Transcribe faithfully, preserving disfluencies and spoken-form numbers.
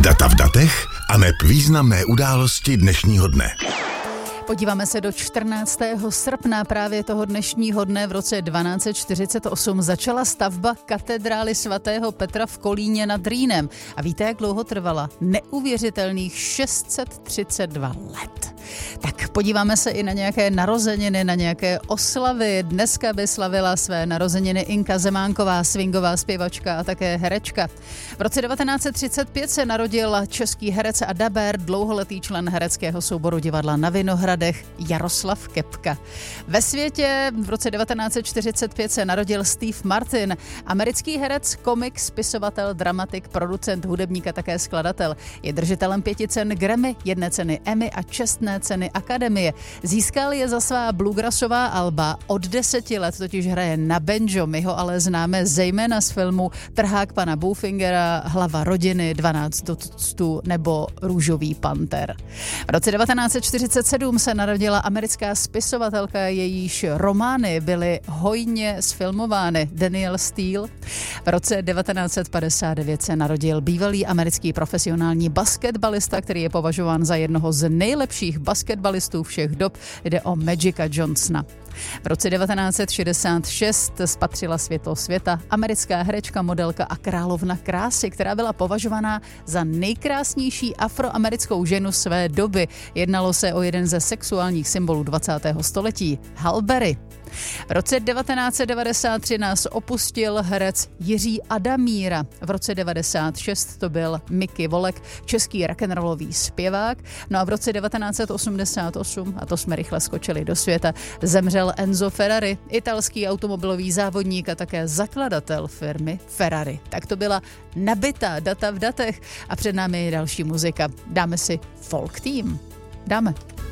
Data v datech aneb významné události dnešního dne. Podíváme se do čtrnáctého srpna právě toho dnešního dne v roce dvanáct set čtyřicet osm začala stavba katedrály svatého Petra v Kolíně nad Rýnem. A víte, jak dlouho trvala? Neuvěřitelných šest set třicet dva let. Tak podíváme se i na nějaké narozeniny, na nějaké oslavy. Dneska by slavila své narozeniny Inka Zemánková, swingová zpěvačka a také herečka. V roce devatenáct set třicet pět se narodil český herec a dabér, dlouholetý člen hereckého souboru divadla Na Vinohradech Jaroslav Kepka. Ve světě v roce devatenáct set čtyřicet pět se narodil Steve Martin, americký herec, komik, spisovatel, dramatik, producent, hudebník a také skladatel. Je držitelem pěti cen Grammy, jedné ceny Emmy a čestné ceny Akademie. Získal je za svá bluegrassová alba, od deseti let totiž hraje na banjo, my ho ale známe zejména z filmu Trhák pana Boufingera, Hlava rodiny, dvanáct tuctů nebo Růžový panter. V roce devatenáct set čtyřicet sedm se narodila americká spisovatelka, jejíž romány byly hojně sfilmovány, Danielle Steele. V roce devatenáct set padesát devět se narodil bývalý americký profesionální basketbalista, který je považován za jednoho z nejlepších basketbalistů všech dob, jde o Magica Johnsona. V roce devatenáct set šedesát šest spatřila světlo světa americká herečka, modelka a královna krásy, která byla považovaná za nejkrásnější afroamerickou ženu své doby. Jednalo se o jeden ze sexuálních symbolů dvacátého století, Halle Berry. V roce devatenáct set devadesát tři nás opustil herec Jiří Adamíra. V roce devadesát šest to byl Mickey Volek, český rock'n'rollový zpěvák. No a v roce devatenáct set osmdesát osm, a to jsme rychle skočili do světa, zemřel Enzo Ferrari, italský automobilový závodník a také zakladatel firmy Ferrari. Tak to byla nabitá data v datech a před námi je další muzika. Dáme si Folk Team. Dáme.